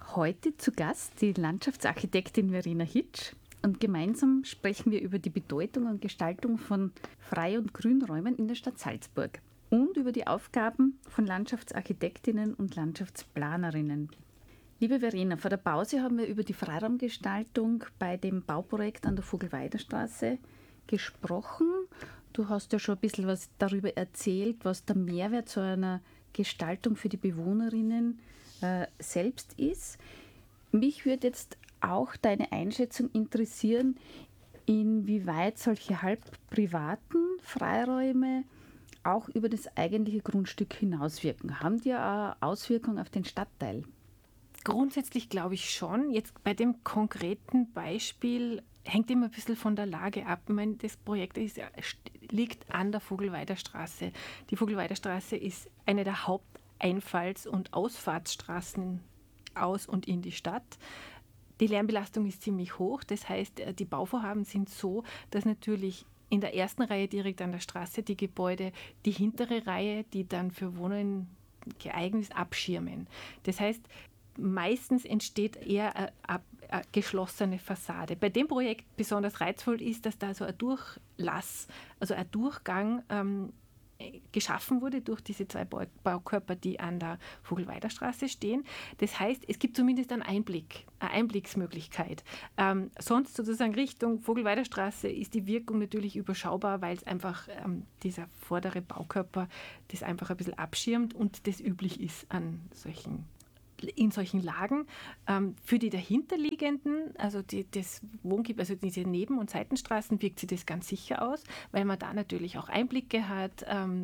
Heute zu Gast die Landschaftsarchitektin Verena Hitsch und gemeinsam sprechen wir über die Bedeutung und Gestaltung von Frei- und Grünräumen in der Stadt Salzburg und über die Aufgaben von Landschaftsarchitektinnen und Landschaftsplanerinnen. Liebe Verena, vor der Pause haben wir über die Freiraumgestaltung bei dem Bauprojekt an der Vogelweiderstraße gesprochen. Du hast ja schon ein bisschen was darüber erzählt, was der Mehrwert so einer Gestaltung für die Bewohnerinnen selbst ist. Mich würde jetzt auch deine Einschätzung interessieren, inwieweit solche halb privaten Freiräume auch über das eigentliche Grundstück hinauswirken. Haben die eine Auswirkung auf den Stadtteil? Grundsätzlich glaube ich schon. Jetzt bei dem konkreten Beispiel hängt immer ein bisschen von der Lage ab. Ich meine, das Projekt liegt an der Vogelweiderstraße. Die Vogelweiderstraße ist eine der Haupteinfalls- und Ausfahrtsstraßen aus und in die Stadt. Die Lärmbelastung ist ziemlich hoch. Das heißt, die Bauvorhaben sind so, dass natürlich in der ersten Reihe direkt an der Straße die Gebäude die hintere Reihe, die dann für Wohnen geeignet ist, abschirmen. Das heißt, meistens entsteht eher eine geschlossene Fassade. Bei dem Projekt besonders reizvoll ist, dass da so ein Durchlass, also ein Durchgang geschaffen wurde durch diese zwei Baukörper, die an der Vogelweiderstraße stehen. Das heißt, es gibt zumindest einen Einblick, eine Einblicksmöglichkeit. Sonst sozusagen Richtung Vogelweiderstraße ist die Wirkung natürlich überschaubar, weil es einfach dieser vordere Baukörper das einfach ein bisschen abschirmt und das üblich ist in solchen Lagen. Für die dahinterliegenden, also das Wohngebiet, also diese Neben- und Seitenstraßen, wirkt sich das ganz sicher aus, weil man da natürlich auch Einblicke hat.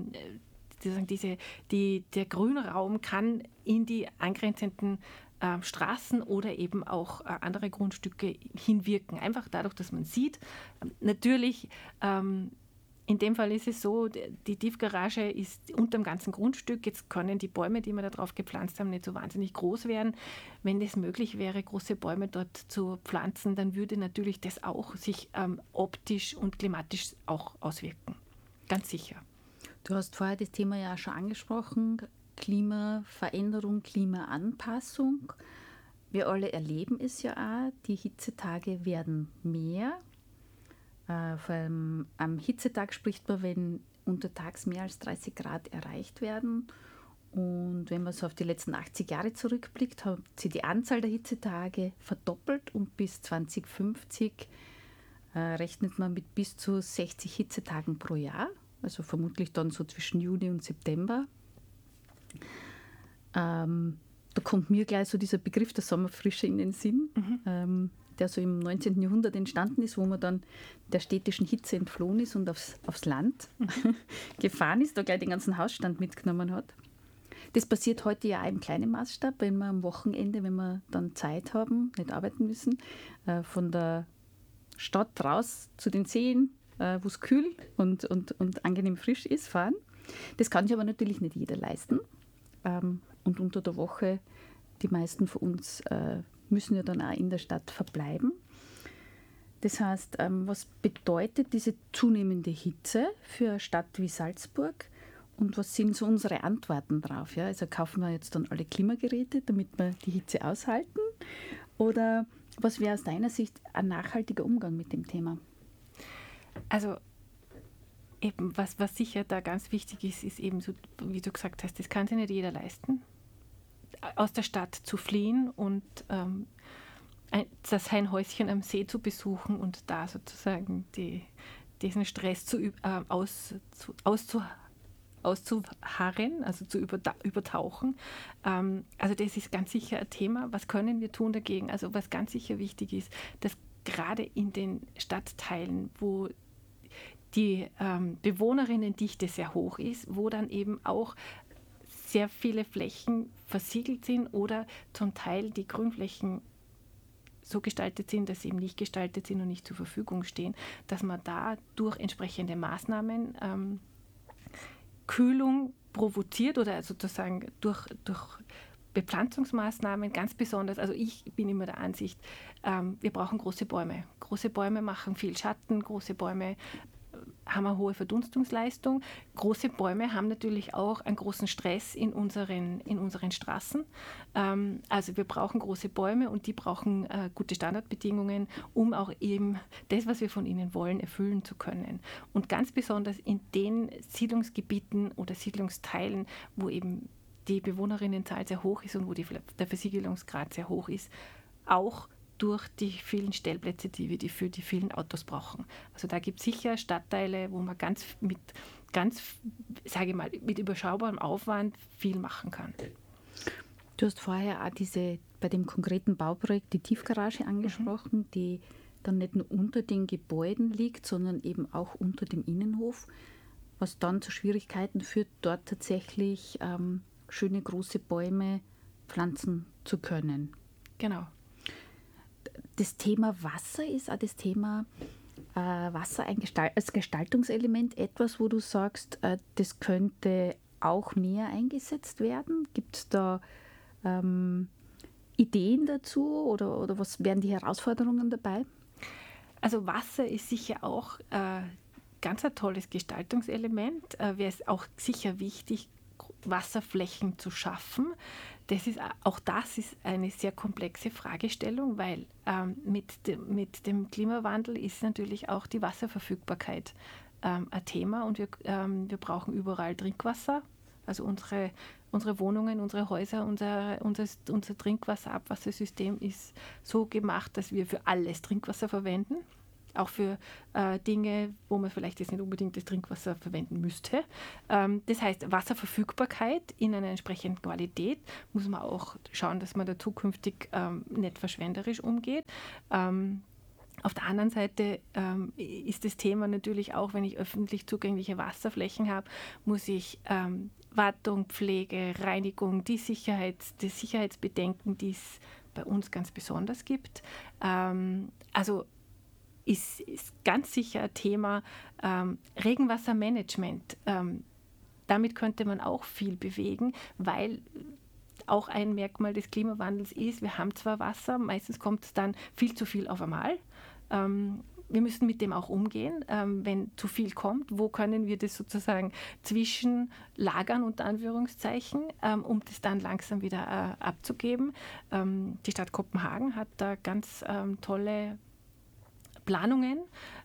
Der Grünraum kann in die angrenzenden Straßen oder eben auch andere Grundstücke hinwirken. Einfach dadurch, dass man sieht. Natürlich in dem Fall ist es so, die Tiefgarage ist unter dem ganzen Grundstück. Jetzt können die Bäume, die wir da drauf gepflanzt haben, nicht so wahnsinnig groß werden. Wenn es möglich wäre, große Bäume dort zu pflanzen, dann würde natürlich das auch sich optisch und klimatisch auch auswirken. Ganz sicher. Du hast vorher das Thema ja schon angesprochen, Klimaveränderung, Klimaanpassung. Wir alle erleben es ja auch, die Hitzetage werden mehr. Vor allem am Hitzetag spricht man, wenn untertags mehr als 30 Grad erreicht werden. Und wenn man so auf die letzten 80 Jahre zurückblickt, hat sich die Anzahl der Hitzetage verdoppelt und bis 2050 rechnet man mit bis zu 60 Hitzetagen pro Jahr. Also vermutlich dann so zwischen Juni und September. Da kommt mir gleich so dieser Begriff der Sommerfrische in den Sinn. Der so im 19. Jahrhundert entstanden ist, wo man dann der städtischen Hitze entflohen ist und aufs Land gefahren ist, da gleich den ganzen Hausstand mitgenommen hat. Das passiert heute ja auch im kleinen Maßstab, wenn wir am Wochenende, wenn wir dann Zeit haben, nicht arbeiten müssen, von der Stadt raus zu den Seen, wo es kühl und angenehm frisch ist, fahren. Das kann sich aber natürlich nicht jeder leisten. Und unter der Woche, die meisten von uns müssen ja dann auch in der Stadt verbleiben. Das heißt, was bedeutet diese zunehmende Hitze für eine Stadt wie Salzburg und was sind so unsere Antworten drauf? Ja? Also kaufen wir jetzt dann alle Klimageräte, damit wir die Hitze aushalten? Oder was wäre aus deiner Sicht ein nachhaltiger Umgang mit dem Thema? Also eben, was sicher da ganz wichtig ist eben so, wie du gesagt hast, das kann sich nicht jeder leisten, aus der Stadt zu fliehen und sein Häuschen am See zu besuchen und da sozusagen diesen Stress auszuharren, also zu übertauchen. Also das ist ganz sicher ein Thema. Was können wir tun dagegen? Also was ganz sicher wichtig ist, dass gerade in den Stadtteilen, wo die Bewohnerinnendichte sehr hoch ist, wo dann eben auch sehr viele Flächen versiegelt sind oder zum Teil die Grünflächen so gestaltet sind, dass sie eben nicht gestaltet sind und nicht zur Verfügung stehen, dass man da durch entsprechende Maßnahmen Kühlung provoziert oder sozusagen durch Bepflanzungsmaßnahmen ganz besonders, also ich bin immer der Ansicht, wir brauchen große Bäume. Große Bäume machen viel Schatten, große Bäume haben eine hohe Verdunstungsleistung. Große Bäume haben natürlich auch einen großen Stress in unseren Straßen. Also wir brauchen große Bäume und die brauchen gute Standardbedingungen, um auch eben das, was wir von ihnen wollen, erfüllen zu können. Und ganz besonders in den Siedlungsgebieten oder Siedlungsteilen, wo eben die Bewohnerinnenzahl sehr hoch ist und wo der Versiegelungsgrad sehr hoch ist, auch durch die vielen Stellplätze, die wir für die vielen Autos brauchen. Also da gibt es sicher Stadtteile, wo man mit überschaubarem Aufwand viel machen kann. Du hast vorher auch bei dem konkreten Bauprojekt die Tiefgarage angesprochen, die dann nicht nur unter den Gebäuden liegt, sondern eben auch unter dem Innenhof, was dann zu Schwierigkeiten führt, dort tatsächlich schöne große Bäume pflanzen zu können. Genau. Das Thema Wasser ist auch das Thema Wasser als Gestaltungselement etwas, wo du sagst, das könnte auch mehr eingesetzt werden. Gibt es da Ideen dazu oder was wären die Herausforderungen dabei? Also Wasser ist sicher auch ganz ein tolles Gestaltungselement. Wäre es auch sicher wichtig, Wasserflächen zu schaffen. Das ist eine sehr komplexe Fragestellung, weil mit dem Klimawandel ist natürlich auch die Wasserverfügbarkeit ein Thema und wir brauchen überall Trinkwasser. Also unsere Wohnungen, unsere Häuser, unser Trinkwasser-Abwassersystem ist so gemacht, dass wir für alles Trinkwasser verwenden. Auch für Dinge, wo man vielleicht jetzt nicht unbedingt das Trinkwasser verwenden müsste. Das heißt, Wasserverfügbarkeit in einer entsprechenden Qualität muss man auch schauen, dass man da zukünftig nicht verschwenderisch umgeht. Auf der anderen Seite ist das Thema natürlich auch, wenn ich öffentlich zugängliche Wasserflächen habe, muss ich Wartung, Pflege, Reinigung, die Sicherheitsbedenken, die es bei uns ganz besonders gibt. Also ist ganz sicher ein Thema. Regenwassermanagement. Damit könnte man auch viel bewegen, weil auch ein Merkmal des Klimawandels ist, wir haben zwar Wasser, meistens kommt es dann viel zu viel auf einmal. Wir müssen mit dem auch umgehen, wenn zu viel kommt. Wo können wir das sozusagen zwischenlagern, unter Anführungszeichen, um das dann langsam wieder abzugeben? Die Stadt Kopenhagen hat da ganz tolle Planungen,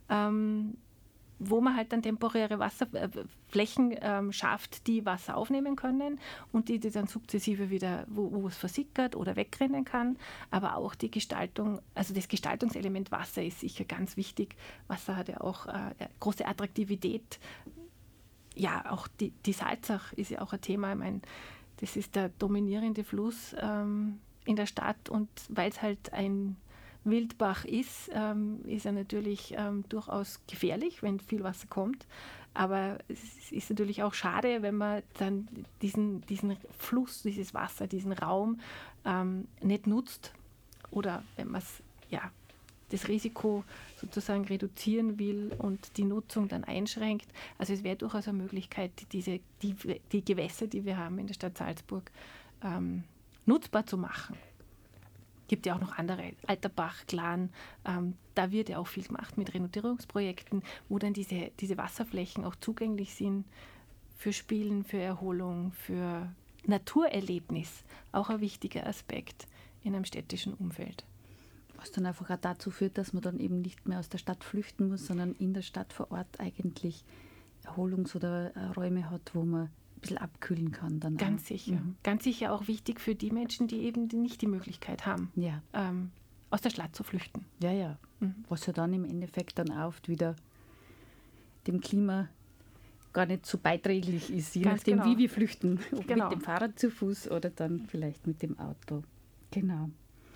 wo man halt dann temporäre Wasserflächen schafft, die Wasser aufnehmen können und die dann sukzessive wieder, wo es versickert oder wegrennen kann. Aber auch die Gestaltung, also das Gestaltungselement Wasser ist sicher ganz wichtig. Wasser hat ja auch große Attraktivität. Ja, auch die Salzach ist ja auch ein Thema. Ich meine, das ist der dominierende Fluss in der Stadt und weil es halt ein Wildbach ist er natürlich durchaus gefährlich, wenn viel Wasser kommt. Aber es ist natürlich auch schade, wenn man dann diesen Fluss, dieses Wasser, diesen Raum nicht nutzt oder wenn man das Risiko sozusagen reduzieren will und die Nutzung dann einschränkt. Also es wäre durchaus eine Möglichkeit, die Gewässer, die wir haben in der Stadt Salzburg, nutzbar zu machen. Gibt ja auch noch andere, Alterbach, Glan, da wird ja auch viel gemacht mit Renovierungsprojekten, wo dann diese Wasserflächen auch zugänglich sind für Spielen, für Erholung, für Naturerlebnis. Auch ein wichtiger Aspekt in einem städtischen Umfeld. Was dann einfach auch dazu führt, dass man dann eben nicht mehr aus der Stadt flüchten muss, sondern in der Stadt vor Ort eigentlich Erholungs- oder Räume hat, wo man ein bisschen abkühlen kann. Dann ganz sicher. Mhm. Ganz sicher auch wichtig für die Menschen, die eben nicht die Möglichkeit haben, aus der Stadt zu flüchten. Ja, ja. Mhm. Was ja dann im Endeffekt dann oft wieder dem Klima gar nicht so beiträglich ist, je nachdem, wie wir flüchten. Ob mit dem Fahrrad zu Fuß oder dann vielleicht mit dem Auto. Genau.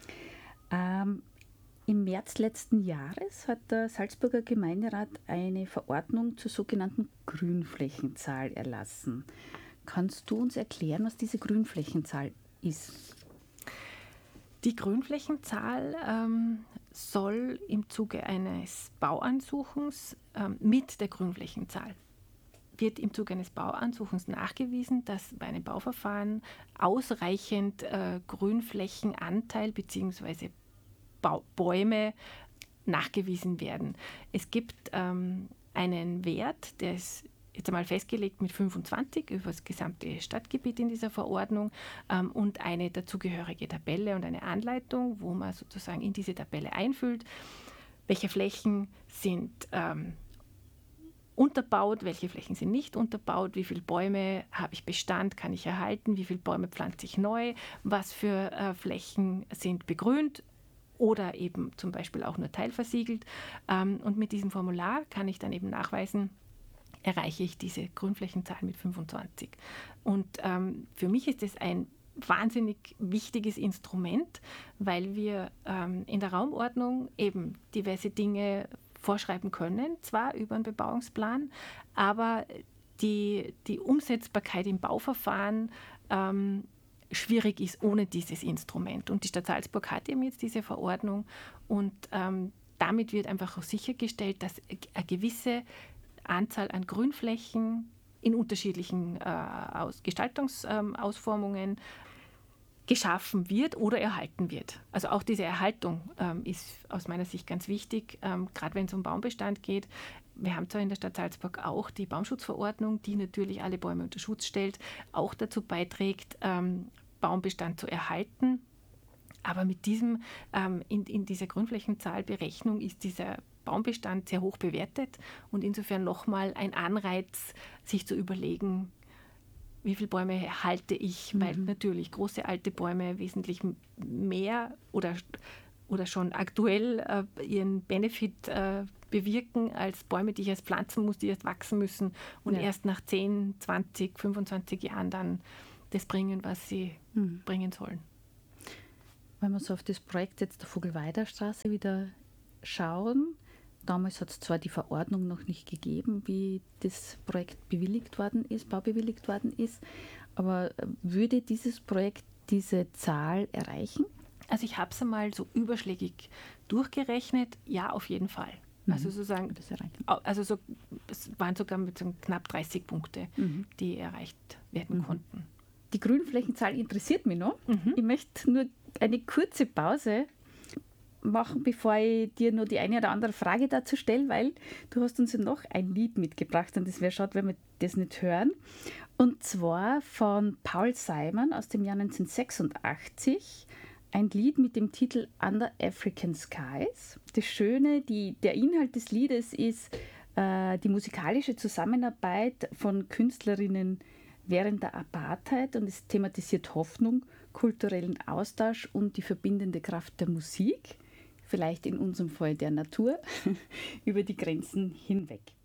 Im März letzten Jahres hat der Salzburger Gemeinderat eine Verordnung zur sogenannten Grünflächenzahl erlassen. Kannst du uns erklären, was diese Grünflächenzahl ist? Die Grünflächenzahl soll im Zuge eines Bauansuchens mit der Grünflächenzahl wird im Zuge eines Bauansuchens nachgewiesen, dass bei einem Bauverfahren ausreichend Grünflächenanteil bzw. Bäume nachgewiesen werden. Es gibt einen Wert, der ist jetzt einmal festgelegt mit 25 über das gesamte Stadtgebiet in dieser Verordnung und eine dazugehörige Tabelle und eine Anleitung, wo man sozusagen in diese Tabelle einfüllt, welche Flächen sind unterbaut, welche Flächen sind nicht unterbaut, wie viele Bäume habe ich Bestand, kann ich erhalten, wie viele Bäume pflanze ich neu, was für Flächen sind begrünt oder eben zum Beispiel auch nur teilversiegelt. Und mit diesem Formular kann ich dann eben nachweisen, erreiche ich diese Grünflächenzahl mit 25. Und für mich ist es ein wahnsinnig wichtiges Instrument, weil wir in der Raumordnung eben diverse Dinge vorschreiben können, zwar über einen Bebauungsplan, aber die Umsetzbarkeit im Bauverfahren schwierig ist ohne dieses Instrument. Und die Stadt Salzburg hat eben jetzt diese Verordnung und damit wird einfach auch sichergestellt, dass eine gewisse Anzahl an Grünflächen in unterschiedlichen Gestaltungsausformungen geschaffen wird oder erhalten wird. Also auch diese Erhaltung ist aus meiner Sicht ganz wichtig, gerade wenn es um Baumbestand geht. Wir haben zwar in der Stadt Salzburg auch die Baumschutzverordnung, die natürlich alle Bäume unter Schutz stellt, auch dazu beiträgt, Baumbestand zu erhalten. Aber mit diesem, in dieser Grünflächenzahlberechnung ist dieser Baumbestand sehr hoch bewertet und insofern nochmal ein Anreiz, sich zu überlegen, wie viele Bäume halte ich, weil natürlich große alte Bäume wesentlich mehr oder schon aktuell ihren Benefit bewirken als Bäume, die ich erst pflanzen muss, die erst wachsen müssen und erst nach 10, 20, 25 Jahren dann das bringen, was sie bringen sollen. Wenn wir so auf das Projekt jetzt der Vogelweider-Straße wieder schauen, damals hat es zwar die Verordnung noch nicht gegeben, wie das Projekt baubewilligt worden ist, aber würde dieses Projekt diese Zahl erreichen? Also ich habe es einmal so überschlägig durchgerechnet, ja, auf jeden Fall. Also sozusagen, es waren sogar mit so knapp 30 Punkte, die erreicht werden konnten. Die Grünflächenzahl interessiert mich noch. Ich möchte nur eine kurze Pause machen, bevor ich dir noch die eine oder andere Frage dazu stelle, weil du hast uns ja noch ein Lied mitgebracht und es wäre schade, wenn wir das nicht hören. Und zwar von Paul Simon aus dem Jahr 1986. Ein Lied mit dem Titel Under African Skies. Das Schöne, der Inhalt des Liedes ist die musikalische Zusammenarbeit von Künstlerinnen während der Apartheid und es thematisiert Hoffnung, kulturellen Austausch und die verbindende Kraft der Musik, vielleicht in unserem Fall der Natur, über die Grenzen hinweg.